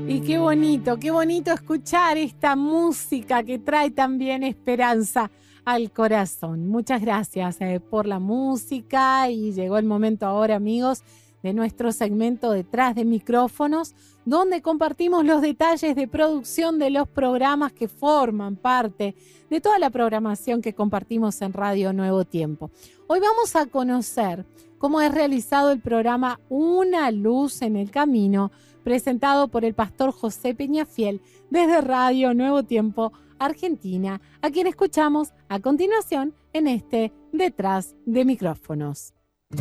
Y qué bonito escuchar esta música que trae también esperanza al corazón. Muchas gracias por la música y llegó el momento ahora, amigos, de nuestro segmento Detrás de Micrófonos, donde compartimos los detalles de producción de los programas que forman parte de toda la programación que compartimos en Radio Nuevo Tiempo. Hoy vamos a conocer cómo es realizado el programa Una Luz en el Camino, presentado por el pastor José Peñafiel desde Radio Nuevo Tiempo, Argentina, a quien escuchamos a continuación en este Detrás de Micrófonos.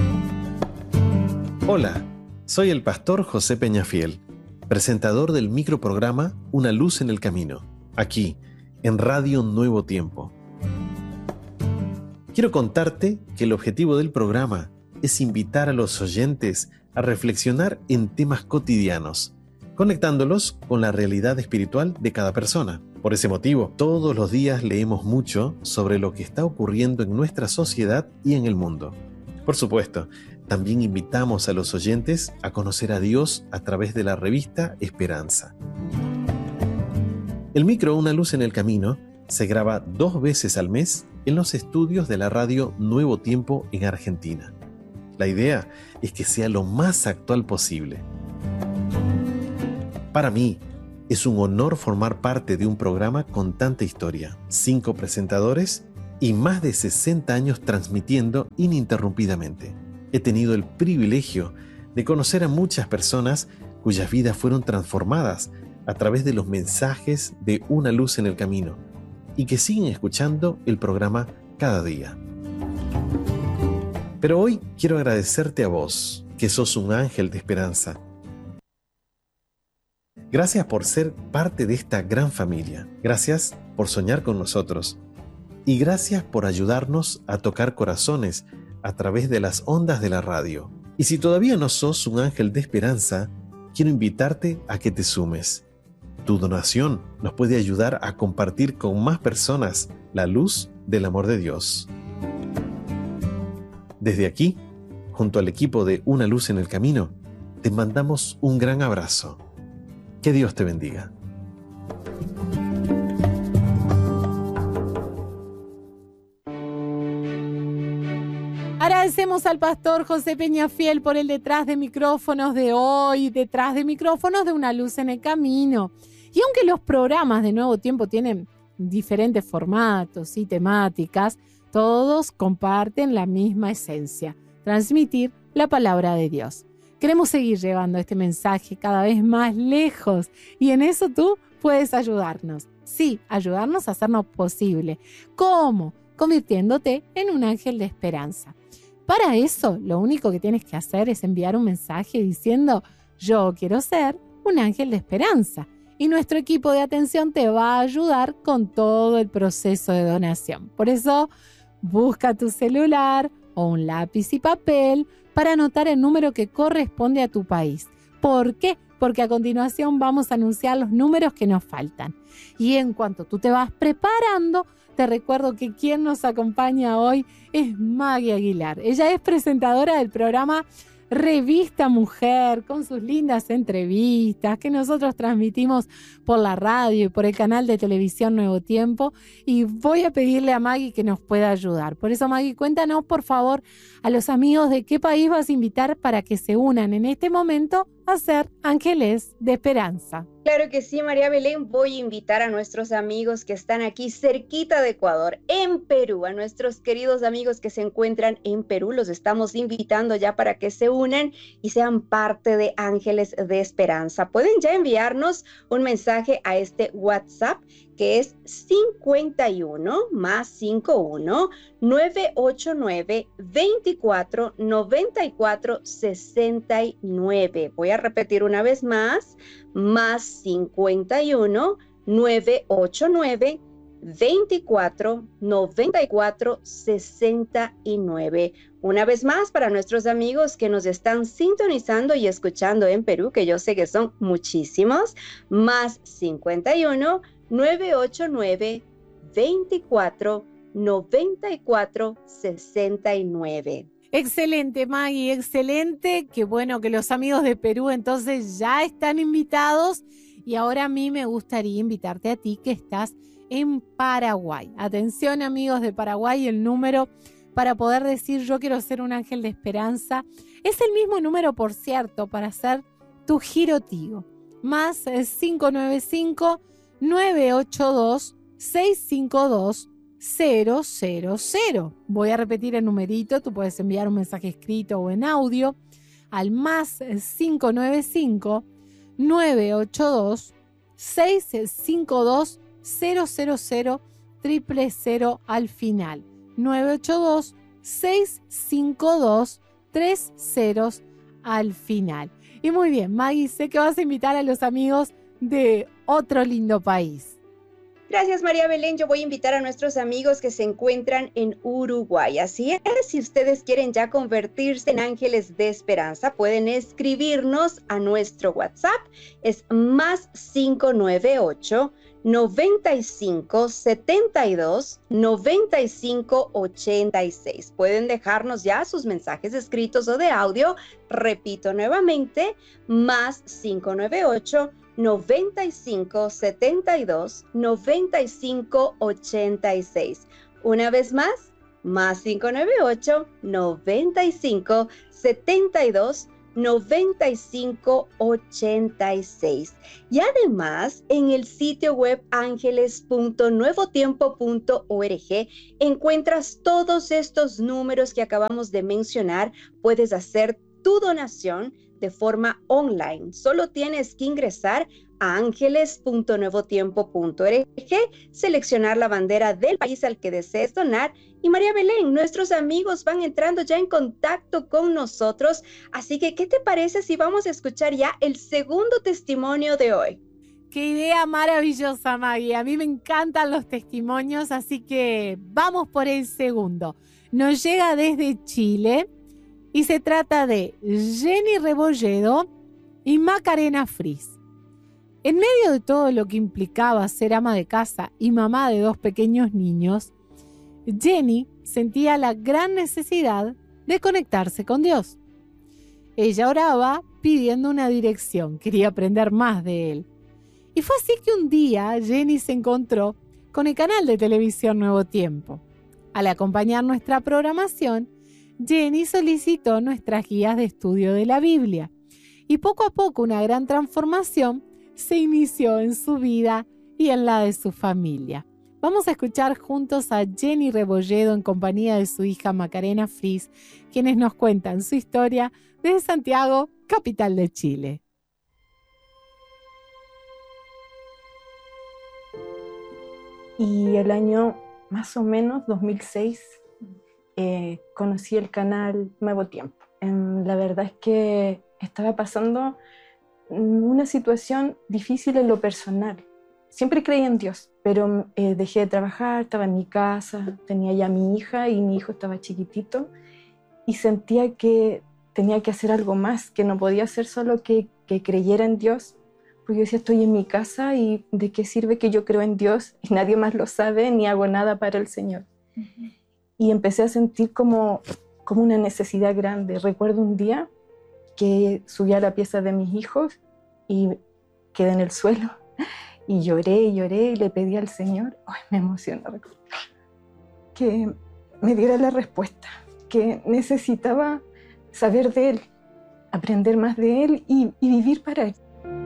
Hola, soy el pastor José Peñafiel, presentador del microprograma Una Luz en el Camino, aquí, en Radio Nuevo Tiempo. Quiero contarte que el objetivo del programa es invitar a los oyentes a reflexionar en temas cotidianos, conectándolos con la realidad espiritual de cada persona. Por ese motivo, todos los días leemos mucho sobre lo que está ocurriendo en nuestra sociedad y en el mundo. Por supuesto, también invitamos a los oyentes a conocer a Dios a través de la revista Esperanza. El micro Una Luz en el Camino se graba 2 veces al mes en los estudios de la radio Nuevo Tiempo en Argentina. La idea es que sea lo más actual posible. Para mí, es un honor formar parte de un programa con tanta historia, 5 presentadores y más de 60 años transmitiendo ininterrumpidamente. He tenido el privilegio de conocer a muchas personas cuyas vidas fueron transformadas a través de los mensajes de Una Luz en el Camino y que siguen escuchando el programa cada día. Pero hoy quiero agradecerte a vos, que sos un ángel de esperanza. Gracias por ser parte de esta gran familia. Gracias por soñar con nosotros. Y gracias por ayudarnos a tocar corazones a través de las ondas de la radio. Y si todavía no sos un ángel de esperanza, quiero invitarte a que te sumes. Tu donación nos puede ayudar a compartir con más personas la luz del amor de Dios. Desde aquí, junto al equipo de Una Luz en el Camino, te mandamos un gran abrazo. Que Dios te bendiga. Agradecemos al pastor José Peñafiel por el Detrás de Micrófonos de hoy, Detrás de Micrófonos de Una Luz en el Camino. Y aunque los programas de Nuevo Tiempo tienen diferentes formatos y temáticas, todos comparten la misma esencia: transmitir la palabra de Dios. Queremos seguir llevando este mensaje cada vez más lejos y en eso tú puedes ayudarnos. Sí, ayudarnos a hacernos posible. ¿Cómo? Convirtiéndote en un ángel de esperanza. Para eso, lo único que tienes que hacer es enviar un mensaje diciendo: yo quiero ser un ángel de esperanza. Y nuestro equipo de atención te va a ayudar con todo el proceso de donación. Por eso, busca tu celular o un lápiz y papel para anotar el número que corresponde a tu país. ¿Por qué? Porque a continuación vamos a anunciar los números que nos faltan. Y en cuanto tú te vas preparando, te recuerdo que quien nos acompaña hoy es Maggie Aguilar. Ella es presentadora del programa Revista Mujer, con sus lindas entrevistas que nosotros transmitimos por la radio y por el canal de televisión Nuevo Tiempo, y voy a pedirle a Maggie que nos pueda ayudar. Por eso, Maggie, cuéntanos por favor a los amigos de qué país vas a invitar para que se unan en este momento a ser ángeles de esperanza. Claro que sí, María Belén. Voy a invitar a nuestros amigos que están aquí cerquita de Ecuador, en Perú, a nuestros queridos amigos que se encuentran en Perú. Los estamos invitando ya para que se unan y sean parte de Ángeles de Esperanza. Pueden ya enviarnos un mensaje a este WhatsApp, que es 51 más 51 989 24 94 69. Voy a repetir una vez más: más 51 989 24 94 69. Una vez más, para nuestros amigos que nos están sintonizando y escuchando en Perú, que yo sé que son muchísimos, más 51 989 24 94 69. Excelente, Maggie, excelente. Qué bueno que los amigos de Perú entonces ya están invitados Y ahora a mí me gustaría invitarte a ti que estás en Paraguay. Atención, amigos de Paraguay, el número para poder decir yo quiero ser un ángel de esperanza es el mismo número, por cierto, para hacer tu Giro Tigo. Más 595-982-652-000. Voy a repetir el numerito, tú puedes enviar un mensaje escrito o en audio al más 595-982-652-000 al final. 982-652-3 al final. Y muy bien, Maggie, sé que vas a invitar a los amigos de otro lindo país. Gracias, María Belén. Yo voy a invitar a nuestros amigos que se encuentran en Uruguay. Así es, si ustedes quieren ya convertirse en ángeles de esperanza, pueden escribirnos a nuestro WhatsApp. Es más 598 95 72 95 86. Pueden dejarnos ya sus mensajes escritos o de audio. Repito nuevamente, más 598 95 72 95 86. Una vez más, más 598 95 72 95 86. Y además, en el sitio web ángeles.nuevotiempo.org encuentras todos estos números que acabamos de mencionar. Puedes hacer tu donación de forma online. Solo tienes que ingresar a ángeles.nuevotiempo.org, seleccionar la bandera del país al que desees donar. Y María Belén, nuestros amigos van entrando ya en contacto con nosotros. Así que, ¿qué te parece si vamos a escuchar ya el segundo testimonio de hoy? ¡Qué idea maravillosa, Maggie! A mí me encantan los testimonios, así que vamos por el segundo. Nos llega desde Chile y se trata de Jenny Rebolledo y Macarena Fris. En medio de todo lo que implicaba ser ama de casa y mamá de 2 pequeños niños, Jenny sentía la gran necesidad de conectarse con Dios. Ella oraba pidiendo una dirección, quería aprender más de Él. Y fue así que un día Jenny se encontró con el canal de televisión Nuevo Tiempo. Al acompañar nuestra programación, Jenny solicitó nuestras guías de estudio de la Biblia. Y poco a poco una gran transformación se inició en su vida y en la de su familia. Vamos a escuchar juntos a Jenny Rebolledo en compañía de su hija Macarena Fris, quienes nos cuentan su historia desde Santiago, capital de Chile. Y el año más o menos 2006 conocí el canal Nuevo Tiempo. La verdad es que estaba pasando una situación difícil en lo personal. Siempre creí en Dios, pero dejé de trabajar, estaba en mi casa, tenía ya mi hija y mi hijo estaba chiquitito y sentía que tenía que hacer algo más, que no podía ser solo que creyera en Dios, porque yo decía, estoy en mi casa y ¿de qué sirve que yo creo en Dios y nadie más lo sabe ni hago nada para el Señor? Uh-huh. Y empecé a sentir como una necesidad grande. Recuerdo un día que subí a la pieza de mis hijos y quedé en el suelo y lloré y le pedí al Señor, me emocionó, que me diera la respuesta, que necesitaba saber de Él, aprender más de Él y vivir para Él.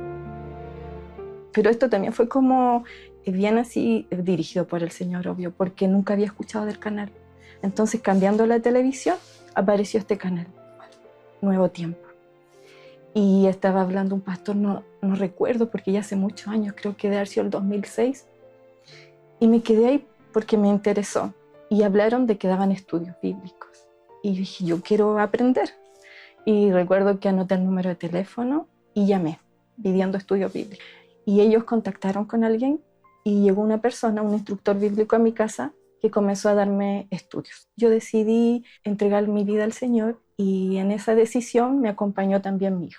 Pero esto también fue como bien así dirigido por el Señor, obvio, porque nunca había escuchado del canal. Entonces, cambiando la televisión, apareció este canal, Nuevo Tiempo. Y estaba hablando un pastor, no recuerdo, porque ya hace muchos años, creo que debe haber sido el 2006. Y me quedé ahí porque me interesó. Y hablaron de que daban estudios bíblicos. Y dije, yo quiero aprender. Y recuerdo que anoté el número de teléfono y llamé, pidiendo estudios bíblicos. Y ellos contactaron con alguien y llegó una persona, un instructor bíblico a mi casa, que comenzó a darme estudios. Yo decidí entregar mi vida al Señor y en esa decisión me acompañó también mi hija.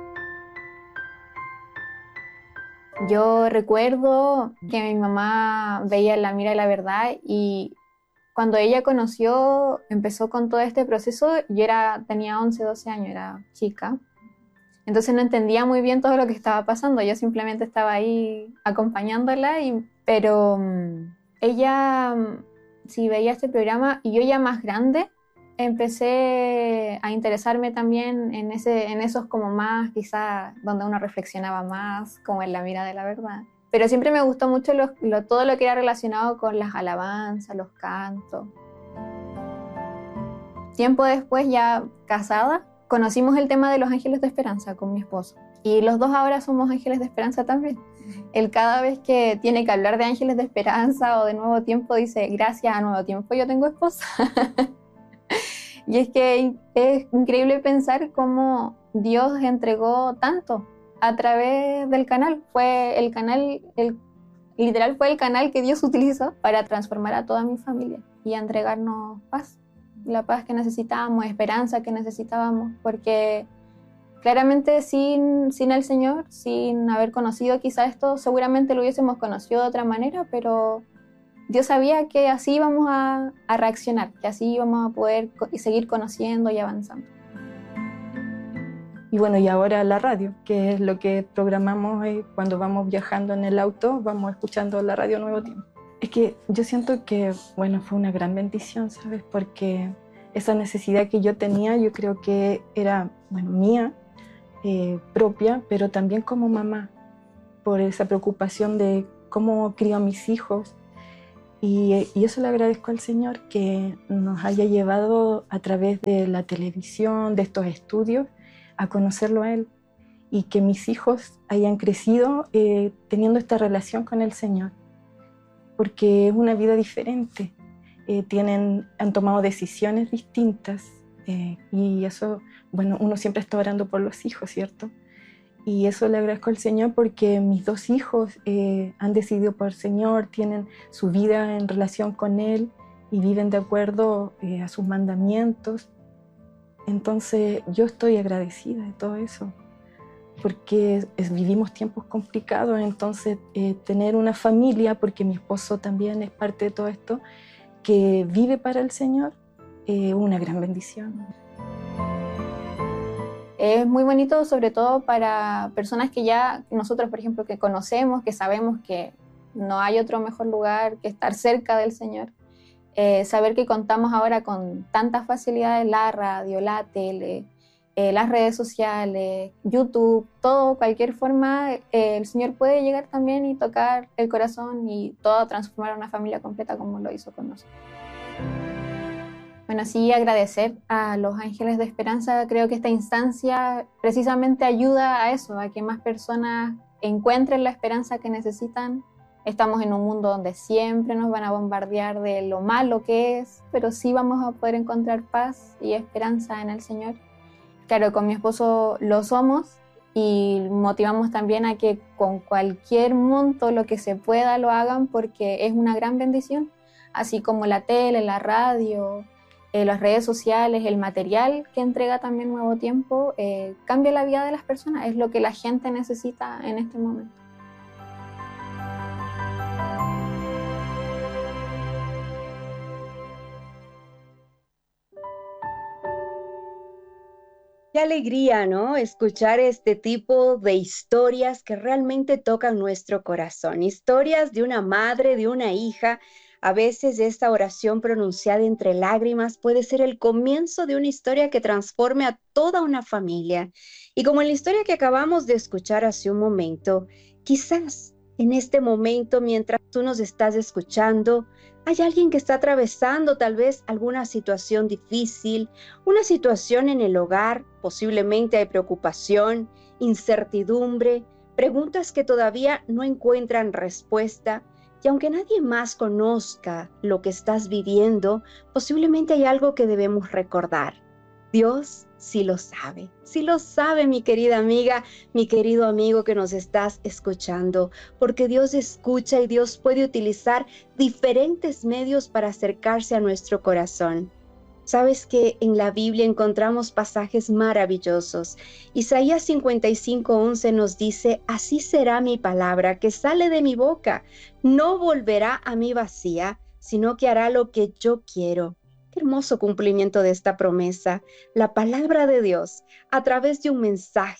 Yo recuerdo que mi mamá veía La Mira de la Verdad y cuando ella empezó con todo este proceso, yo tenía 11, 12 años, era chica. Entonces no entendía muy bien todo lo que estaba pasando, yo simplemente estaba ahí acompañándola, pero ella sí veía este programa y yo ya más grande empecé a interesarme también en esos como más, quizás donde uno reflexionaba más, como en la mira de la verdad. Pero siempre me gustó mucho todo lo que era relacionado con las alabanzas, los cantos. Tiempo después, ya casada, conocimos el tema de los ángeles de esperanza con mi esposo. Y los dos ahora somos ángeles de esperanza también. Él cada vez que tiene que hablar de ángeles de esperanza o de Nuevo Tiempo dice, gracias a Nuevo Tiempo yo tengo esposa. Y es que es increíble pensar cómo Dios entregó tanto a través del canal. Fue el canal, literal fue el canal que Dios utilizó para transformar a toda mi familia y a entregarnos paz. La paz que necesitábamos, esperanza que necesitábamos, porque claramente sin el Señor, sin haber conocido quizá esto, seguramente lo hubiésemos conocido de otra manera, pero Dios sabía que así íbamos a reaccionar, que así íbamos a poder seguir conociendo y avanzando. Y bueno, y ahora la radio, que es lo que programamos cuando vamos viajando en el auto, vamos escuchando la radio Nuevo Tiempo. Es que yo siento que, bueno, fue una gran bendición, ¿sabes? Porque esa necesidad que yo tenía, yo creo que era, bueno, mía, propia, pero también como mamá, por esa preocupación de cómo crío a mis hijos. Y eso le agradezco al Señor, que nos haya llevado a través de la televisión, de estos estudios, a conocerlo a Él, y que mis hijos hayan crecido teniendo esta relación con el Señor, porque es una vida diferente, han tomado decisiones distintas, y eso, bueno, uno siempre está orando por los hijos, ¿cierto? Y eso le agradezco al Señor porque mis dos hijos han decidido por el Señor, tienen su vida en relación con Él y viven de acuerdo a sus mandamientos. Entonces yo estoy agradecida de todo eso, porque vivimos tiempos complicados, entonces tener una familia, porque mi esposo también es parte de todo esto, que vive para el Señor, una gran bendición. Es muy bonito, sobre todo para personas que ya nosotros, por ejemplo, que conocemos, que sabemos que no hay otro mejor lugar que estar cerca del Señor. Saber que contamos ahora con tantas facilidades, la radio, la tele, las redes sociales, YouTube, todo, cualquier forma, el Señor puede llegar también y tocar el corazón y todo transformar a una familia completa como lo hizo con nosotros. Bueno, sí, agradecer a los Ángeles de Esperanza. Creo que esta instancia precisamente ayuda a eso, a que más personas encuentren la esperanza que necesitan. Estamos en un mundo donde siempre nos van a bombardear de lo malo que es, pero sí vamos a poder encontrar paz y esperanza en el Señor. Claro, con mi esposo lo somos y motivamos también a que con cualquier monto, lo que se pueda, lo hagan, porque es una gran bendición. Así como la tele, la radio, las redes sociales, el material que entrega también Nuevo Tiempo, cambia la vida de las personas, es lo que la gente necesita en este momento. Qué alegría, ¿no? Escuchar este tipo de historias que realmente tocan nuestro corazón. Historias de una madre, de una hija. A veces esta oración pronunciada entre lágrimas puede ser el comienzo de una historia que transforme a toda una familia. Y como en la historia que acabamos de escuchar hace un momento, quizás en este momento, mientras tú nos estás escuchando, hay alguien que está atravesando tal vez alguna situación difícil, una situación en el hogar, posiblemente hay preocupación, incertidumbre, preguntas que todavía no encuentran respuesta. Y aunque nadie más conozca lo que estás viviendo, posiblemente hay algo que debemos recordar. Dios sí lo sabe, mi querida amiga, mi querido amigo que nos estás escuchando, porque Dios escucha y Dios puede utilizar diferentes medios para acercarse a nuestro corazón. Sabes que en la Biblia encontramos pasajes maravillosos. Isaías 55:11 nos dice: así será mi palabra que sale de mi boca, no volverá a mí vacía, sino que hará lo que yo quiero. Qué hermoso cumplimiento de esta promesa. La palabra de Dios, a través de un mensaje,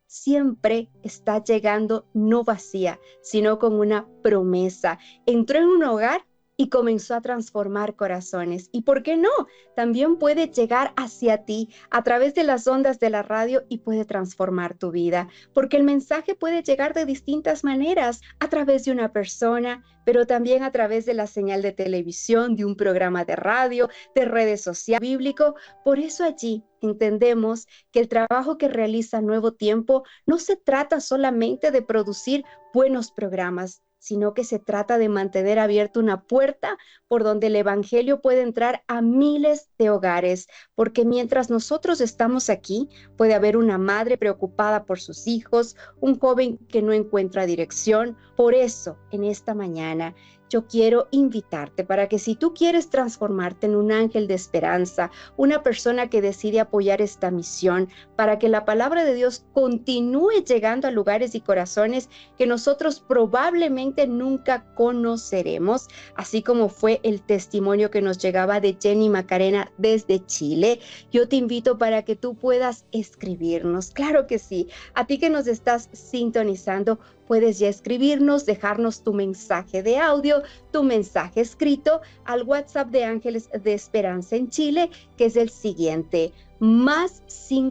siempre está llegando no vacía, sino con una promesa. Entró en un hogar y comenzó a transformar corazones. ¿Y por qué no? También puede llegar hacia ti a través de las ondas de la radio y puede transformar tu vida, porque el mensaje puede llegar de distintas maneras, a través de una persona, pero también a través de la señal de televisión, de un programa de radio, de redes sociales, bíblico. Por eso allí entendemos que el trabajo que realiza Nuevo Tiempo no se trata solamente de producir buenos programas, sino que se trata de mantener abierta una puerta por donde el evangelio puede entrar a miles de hogares, porque mientras nosotros estamos aquí, puede haber una madre preocupada por sus hijos, un joven que no encuentra dirección. Por eso, en esta mañana, yo quiero invitarte para que si tú quieres transformarte en un ángel de esperanza, una persona que decide apoyar esta misión, para que la palabra de Dios continúe llegando a lugares y corazones que nosotros probablemente nunca conoceremos, así como fue el testimonio que nos llegaba de Jenny Macarena desde Chile, yo te invito para que tú puedas escribirnos. Claro que sí, a ti que nos estás sintonizando, puedes ya escribirnos, dejarnos tu mensaje de audio, tu mensaje escrito al WhatsApp de Ángeles de Esperanza en Chile, que es el siguiente: más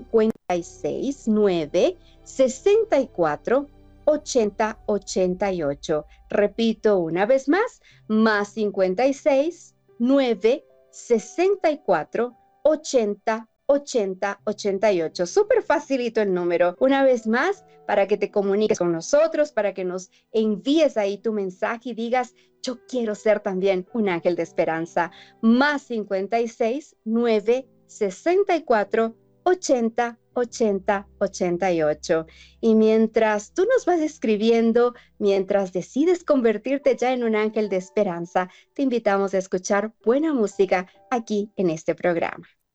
56 9 64 80 88. Repito una vez más, más 56 9 64 80 80 88. Súper facilito el número. Una vez más, para que te comuniques con nosotros, para que nos envíes ahí tu mensaje y digas: yo quiero ser también un ángel de esperanza. Más 56 9 64 80 80 88. Y mientras tú nos vas escribiendo, mientras decides convertirte ya en un ángel de esperanza, te invitamos a escuchar buena música aquí en este programa.